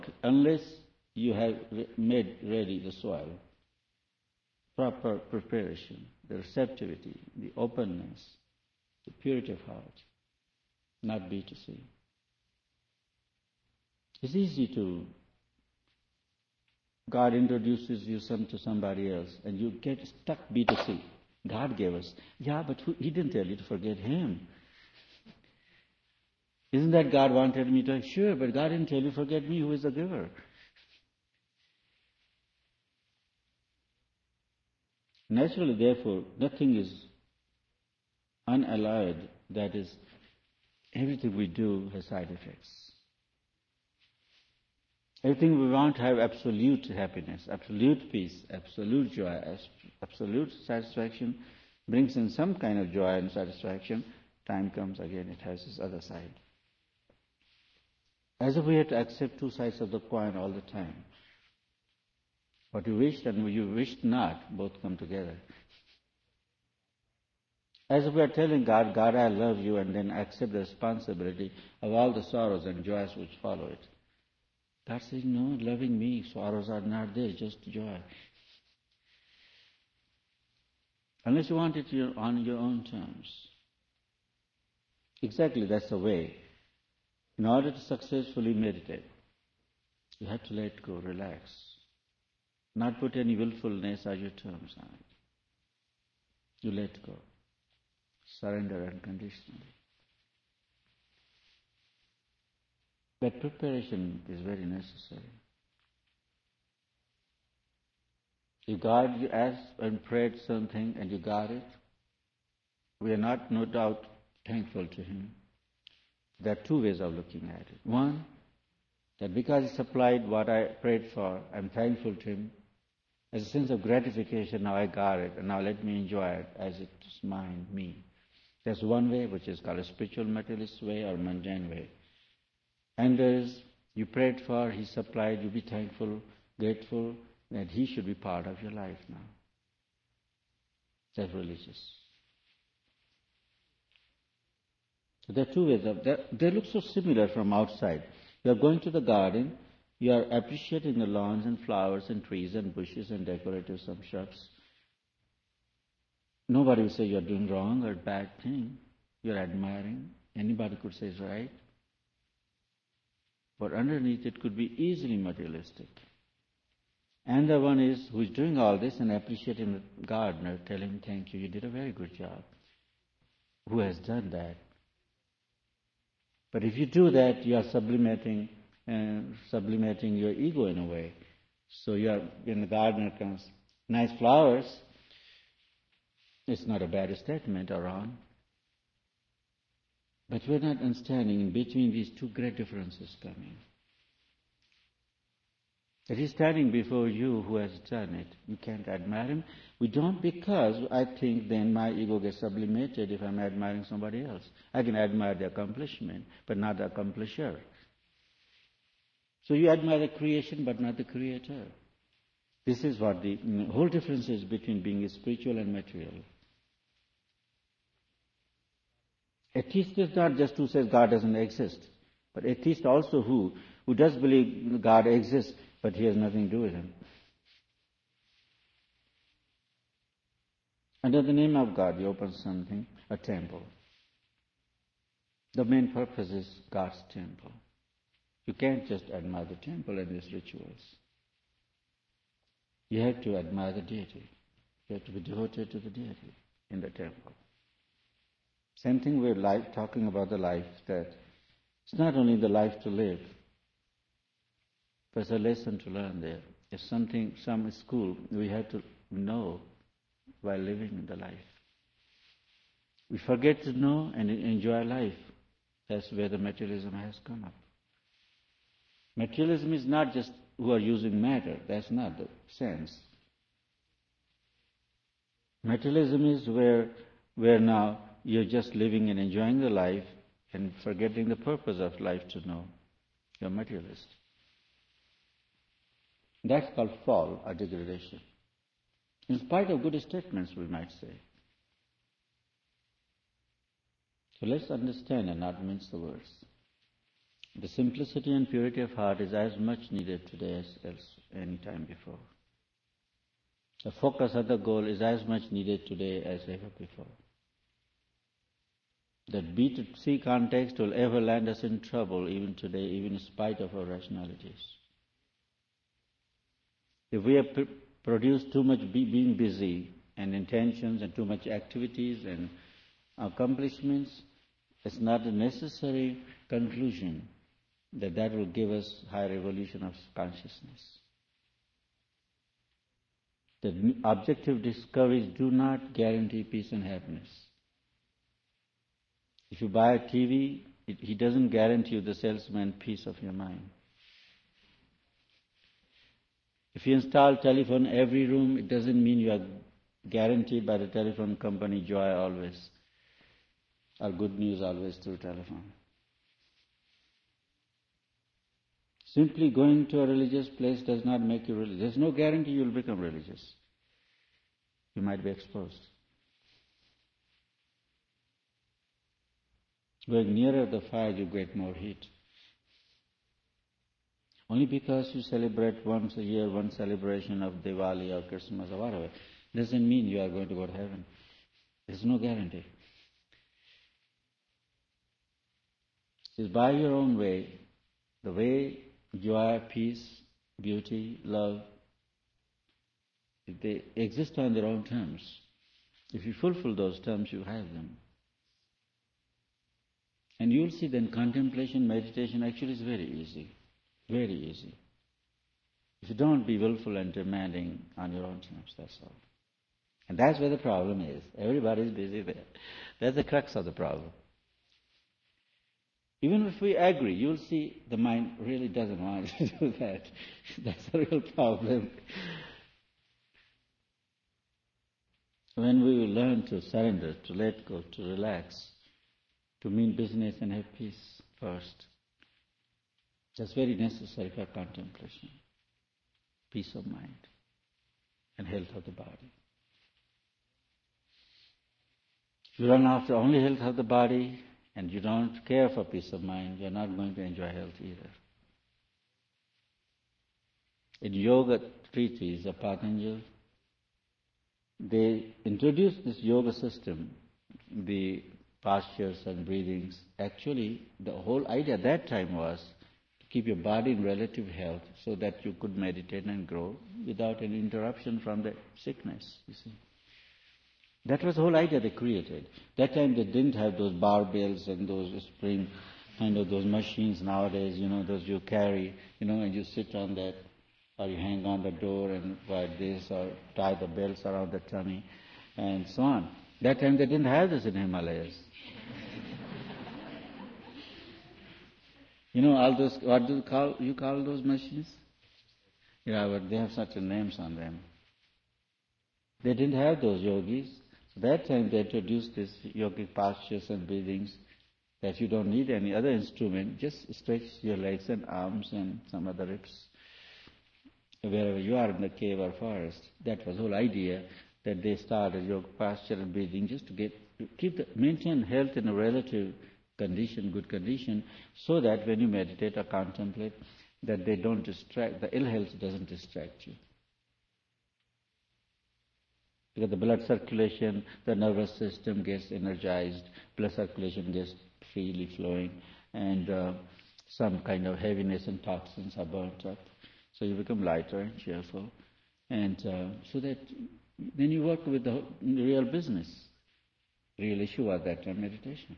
unless you have made ready the soil, proper preparation, the receptivity, the openness, the purity of heart, not B2C. It's easy to, God introduces you to somebody else and you get stuck B2C. God gave us. Yeah, but He didn't tell you to forget Him. Isn't that God wanted me to? Sure, but God didn't tell you forget me who is the giver. Naturally, therefore, nothing is unalloyed. That is, everything we do has side effects. Everything we want to have absolute happiness, absolute peace, absolute joy, absolute satisfaction brings in some kind of joy and satisfaction. Time comes again, it has its other side. As if we had to accept two sides of the coin all the time. What you wished and what you wished not, both come together. As if we are telling God, God, I love you, and then accept the responsibility of all the sorrows and joys which follow it. God says, no, loving me, sorrows are not there, just joy. Unless you want it on your own terms. Exactly, that's the way. In order to successfully meditate, you have to let go, relax. Not put any willfulness or your terms on it. You let go. Surrender unconditionally. But preparation is very necessary. If God, you asked and prayed something and you got it, we are not, no doubt, thankful to Him. There are two ways of looking at it. One, that because He supplied what I prayed for, I'm thankful to Him. As a sense of gratification, now I got it, and now let me enjoy it as it's mine, me. That's one way, which is called a spiritual materialist way or mundane way. And there is, you prayed for, He supplied, you be thankful, grateful that He should be part of your life now. That's religious. So there are two ways of that. They look so similar from outside. You are going to the garden, you are appreciating the lawns and flowers and trees and bushes and decorative some shrubs. Nobody will say you are doing wrong or bad thing. You are admiring. Anybody could say it's right. But underneath it could be easily materialistic. And the one is who is doing all this and appreciating the gardener, telling him, thank you, you did a very good job. Who has done that? But if you do that, you are sublimating your ego in a way. So you are, when the gardener comes, nice flowers, it's not a bad statement or wrong. But we're not understanding in between these two great differences coming. That He's standing before you who has done it. You can't admire Him. We don't, because I think then my ego gets sublimated if I'm admiring somebody else. I can admire the accomplishment, but not the accomplisher. So you admire the creation, but not the creator. This is what the whole difference is between being spiritual and material. Atheist is not just who says God doesn't exist, but atheist also who does believe God exists, but He has nothing to do with Him. Under the name of God, you open something, a temple. The main purpose is God's temple. You can't just admire the temple and its rituals. You have to admire the deity. You have to be devoted to the deity in the temple. Same thing with life, talking about the life, that it's not only the life to live, there's a lesson to learn there. There's something, some school we have to know while living in the life. We forget to know and enjoy life. That's where the materialism has come up. Materialism is not just who are using matter. That's not the sense. Materialism is where now you're just living and enjoying the life and forgetting the purpose of life to know. You're a materialist. That's called fall or degradation. In spite of good statements, we might say. So let's understand and not mince the words. The simplicity and purity of heart is as much needed today as any time before. The focus on the goal is as much needed today as ever before. That B2C context will ever land us in trouble even today, even in spite of our rationalities. If we have produced too much being busy and intentions and too much activities and accomplishments, it's not a necessary conclusion that will give us higher evolution of consciousness. The objective discoveries do not guarantee peace and happiness. If you buy a TV, he doesn't guarantee you, the salesman, peace of your mind. If you install telephone every room, it doesn't mean you are guaranteed by the telephone company joy always, or good news always through telephone. Simply going to a religious place does not make you religious. There's no guarantee you'll become religious. You might be exposed. Going nearer the fire, you get more heat. Only because you celebrate once a year one celebration of Diwali or Christmas or whatever, doesn't mean you are going to go to heaven. There's no guarantee. It's by your own way, the way joy, peace, beauty, love, they exist on their own terms. If you fulfill those terms, you have them. And you'll see then contemplation, meditation actually is very easy. Very easy. If you don't be willful and demanding on your own terms, that's all. And that's where the problem is. Everybody's busy there. That's the crux of the problem. Even if we agree, you'll see the mind really doesn't want to do that. That's the real problem. When we will learn to surrender, to let go, to relax, to mean business and have peace first, that's very necessary for contemplation, peace of mind, and health of the body. If you run after only health of the body and you don't care for peace of mind, you're not going to enjoy health either. In yoga treatise of Patanjali, they introduced this yoga system, the postures and breathings. Actually, the whole idea at that time was to keep your body in relative health so that you could meditate and grow without any interruption from the sickness, you see. That was the whole idea they created. That time they didn't have those barbells and those spring, those machines nowadays, those you carry, and you sit on that, or you hang on the door and like this, or tie the belts around the tummy, and so on. That time they didn't have this in Himalayas. All those, what do you call those machines? Yeah, but they have such names on them. They didn't have those yogis. So that time they introduced these yogic postures and breathings that you don't need any other instrument, just stretch your legs and arms and some other ribs. Wherever you are in the cave or forest, that was the whole idea that they started yoga posture and breathing just to maintain health in a relative condition, good condition, so that when you meditate or contemplate, that they don't distract, the ill health doesn't distract you. Because the blood circulation, the nervous system gets energized, blood circulation gets freely flowing, and some kind of heaviness and toxins are burnt up. So you become lighter and cheerful. And so that then you work with the real business. Real issue was that time, meditation.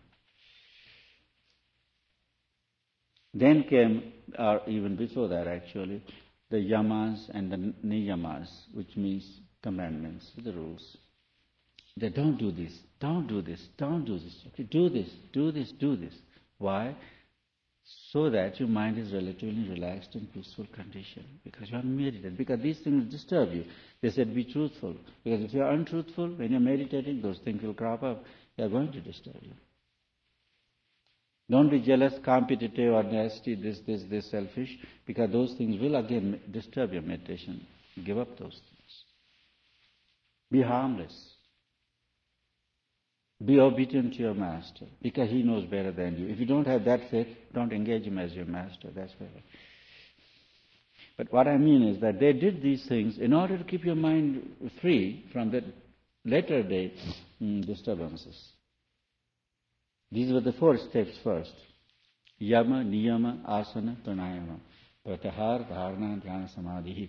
Then came, or even before that actually, the yamas and the niyamas, which means commandments, the rules. They don't do this, don't do this, don't do this. Okay, do this, do this, do this. Why? So that your mind is relatively relaxed and peaceful condition. Because you are meditating. Because these things disturb you. They said be truthful. Because if you are untruthful, when you are meditating, those things will crop up. They are going to disturb you. Don't be jealous, competitive, or nasty, this, selfish. Because those things will again disturb your meditation. Give up those things. Be harmless. Be obedient to your master, because he knows better than you. If you don't have that faith, don't engage him as your master. That's better. But what I mean is that they did these things in order to keep your mind free from the later day disturbances. These were the 4 steps first. Yama, Niyama, Asana, Pranayama. Pratyahar, Dharana, Dhyana, Samadhi.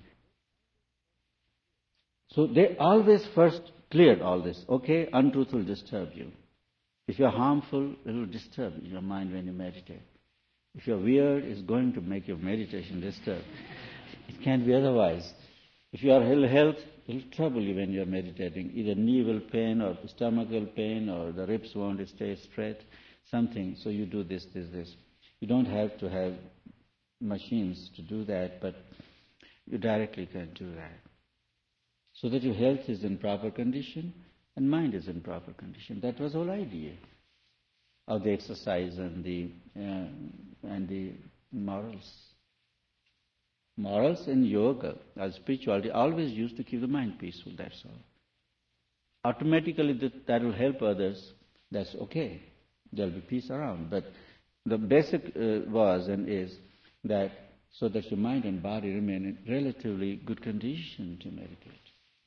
So they always first cleared all this. Okay, untruth will disturb you. If you're harmful, it will disturb your mind when you meditate. If you're weird, it's going to make your meditation disturb. It can't be otherwise. If you are ill health, it will trouble you when you're meditating. Either knee will pain or stomachal pain or the ribs won't stay straight, something. So you do this. You don't have to have machines to do that, but you directly can do that. So that your health is in proper condition and mind is in proper condition. That was the whole idea of the exercise and the morals. Morals in yoga or spirituality always used to keep the mind peaceful, that's all. Automatically that will help others, that's okay. There will be peace around. But the basic was and is that so that your mind and body remain in relatively good condition to meditate.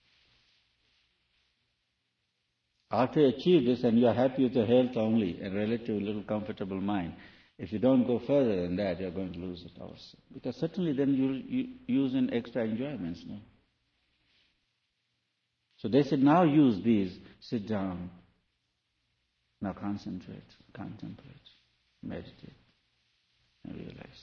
After you achieve this and you are happy with your health only and relatively little comfortable mind, if you don't go further than that, you're going to lose it also. Because certainly then you'll use in extra enjoyments, no? So they said, now use these, sit down, now concentrate, contemplate, meditate, and realize.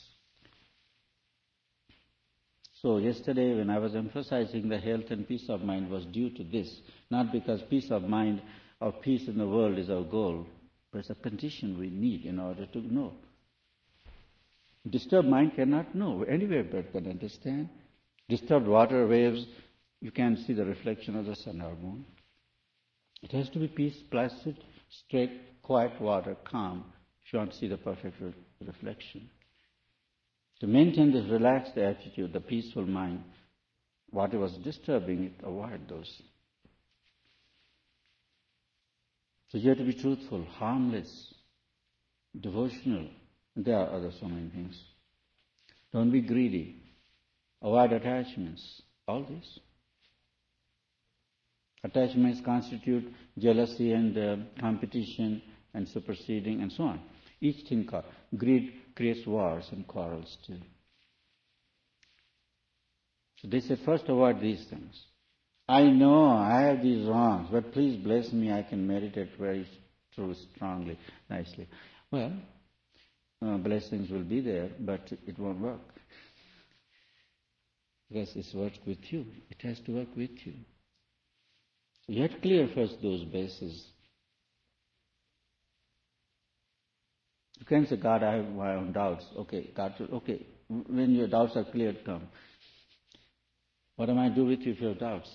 So yesterday when I was emphasizing the health and peace of mind was due to this, not because peace of mind or peace in the world is our goal, but it's a condition we need in order to know. Disturbed mind cannot know. Anywhere bird can understand. Disturbed water waves, you can't see the reflection of the sun or moon. It has to be peace, placid, straight, quiet water, calm, if you want to see the perfect reflection. To maintain this relaxed attitude, the peaceful mind, whatever was disturbing it, avoid those. So you have to be truthful, harmless, devotional. There are other so many things. Don't be greedy. Avoid attachments. All this. Attachments constitute jealousy and competition and superseding and so on. Each thing, greed creates wars and quarrels too. So they said, first avoid these things. I know I have these wrongs, but please bless me, I can meditate very strongly, nicely. Well, blessings will be there, but it won't work. Because it's worked with you. It has to work with you. So you have to clear first those bases. You can say, God, I have my own doubts. Okay, God, okay, when your doubts are cleared, come. What am I to do with you if you have doubts?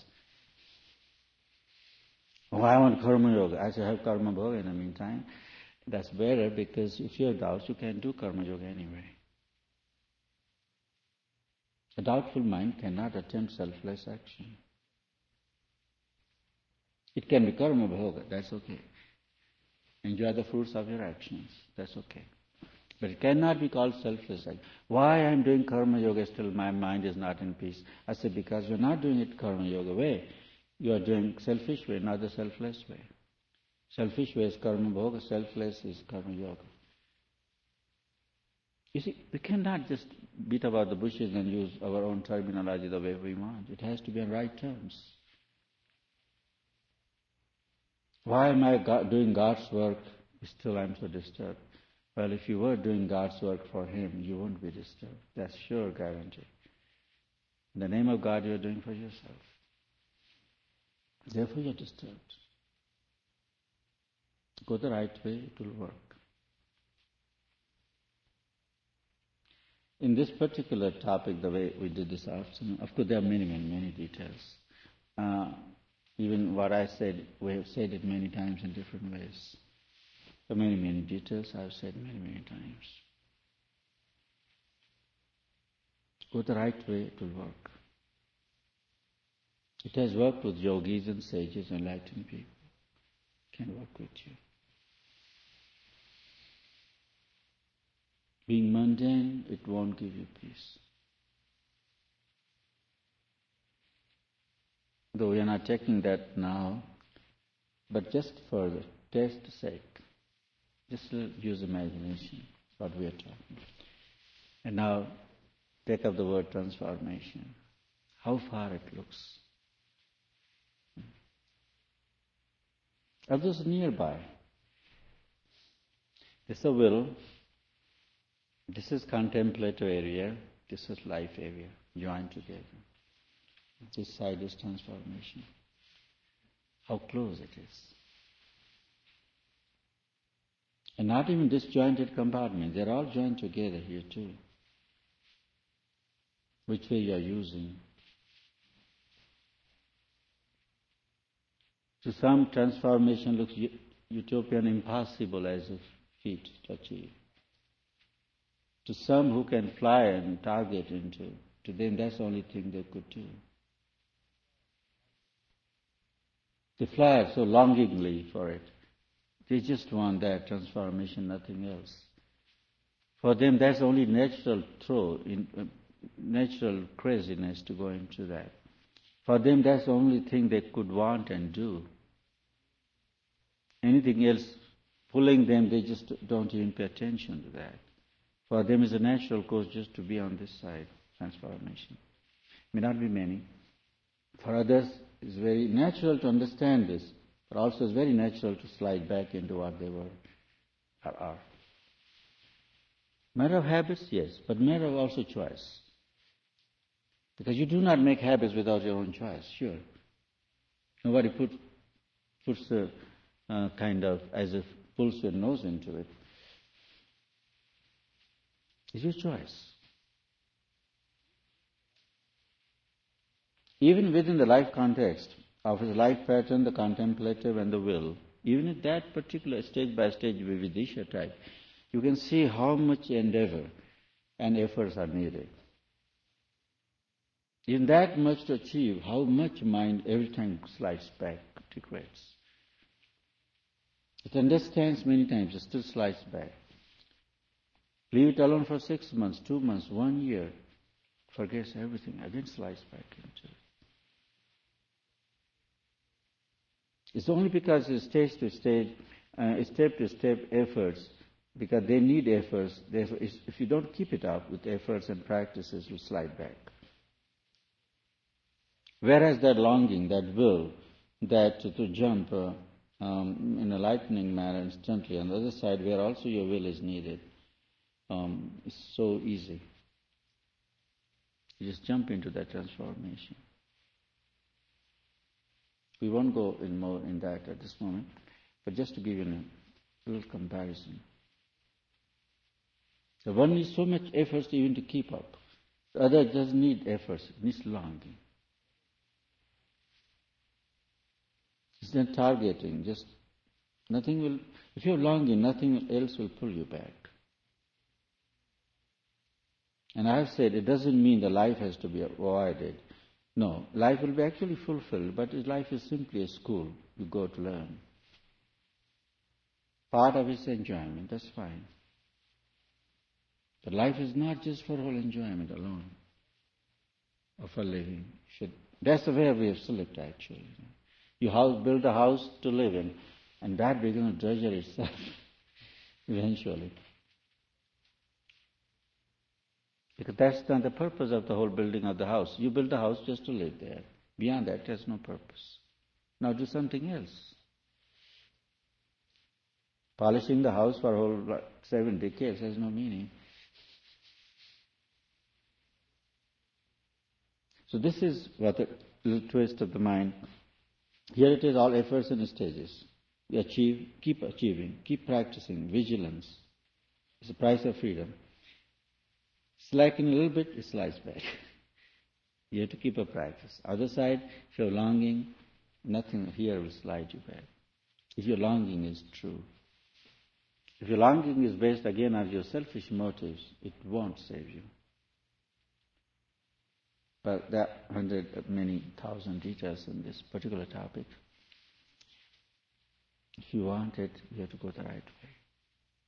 Oh, I want karma yoga. I should have karma yoga in the meantime. That's better because if you have doubts, you can't do karma yoga anyway. A doubtful mind cannot attempt selfless action. It can be karma yoga, that's okay. Enjoy the fruits of your actions, that's okay. But it cannot be called selfless action. Why I am doing karma yoga still my mind is not in peace? I say because you're not doing it karma yoga way. You are doing selfish way, not the selfless way. Selfish way is karma yoga, selfless is karma yoga. You see, we cannot just beat about the bushes and use our own terminology the way we want. It has to be on right terms. Why am I doing God's work? Still I'm so disturbed. Well, if you were doing God's work for Him, you won't be disturbed. That's sure guarantee. In the name of God, you're doing for yourself. Therefore, you're disturbed. Go the right way, it will work. In this particular topic, the way we did this afternoon, of course, there are many details. Even what I said, we have said it many times in different ways. There are many details I've said many times. Go the right way, it will work. It has worked with yogis and sages and enlightened people. can work with you. Being mundane, it won't give you peace. Though we are not taking that now, but just for the taste's sake, just use imagination, what we are talking. And now, take up the word transformation. How far it looks. Are those nearby? This is the will. This is contemplative area. This is life area. Joined together. This side is transformation. How close it is. And not even disjointed compartments. They're all joined together here too. Which way you are using. To some, transformation looks utopian, impossible as a feat to achieve. To some who can fly and target into, to them that's the only thing they could do. They fly so longingly for it. They just want that transformation, nothing else. For them, that's only natural natural craziness to go into that. For them, that's the only thing they could want and do. Anything else pulling them, they just don't even pay attention to that. For them, it's a natural course just to be on this side, transformation. May not be many. For others, it's very natural to understand this, but also it's very natural to slide back into what they were or are. Matter of habits, yes, but matter of also choice. Because you do not make habits without your own choice, sure. Nobody puts a kind of, as if pulls your nose into it. It's your choice. Even within the life context of his life pattern, the contemplative and the will, even at that particular stage by stage Vividisha type, you can see how much endeavor and efforts are needed. In that much to achieve, how much mind every time slides back, regrets. It understands many times, it still slides back. Leave it alone for 6 months, 2 months, 1 year, forgets everything, again slides back into it. It's only because it's step-to-step efforts, because they need efforts. Therefore, if you don't keep it up with efforts and practices, you slide back. Whereas that longing, that will, that to jump in a lightning manner instantly, on the other side, where also your will is needed, is so easy. You just jump into that transformation. We won't go in more in that at this moment, but just to give you a little comparison. So one needs so much efforts even to keep up. The other doesn't need efforts, it needs longing. It's not targeting, just nothing will, if you're longing, nothing else will pull you back. And I have said it doesn't mean the life has to be avoided. No, life will be actually fulfilled, but life is simply a school. You go to learn. Part of it is enjoyment, that's fine. But life is not just for whole enjoyment alone, or for living. That's the way we have selected actually. You build a house to live in, and that becomes a treasure itself, eventually. Because that's not the purpose of the whole building of the house. You build a house just to live there. Beyond that, there's no purpose. Now do something else. Polishing the house for a whole 7 decades has no meaning. So this is what the little twist of the mind. Here it is, all efforts and stages. We keep achieving, keep practicing, vigilance. It's the price of freedom. Slacking a little bit, it slides back. You have to keep a practice. Other side, if you're longing, nothing here will slide you back. If your longing is true. If your longing is based again on your selfish motives, it won't save you. But there are many thousand details in this particular topic. If you want it, you have to go the right way.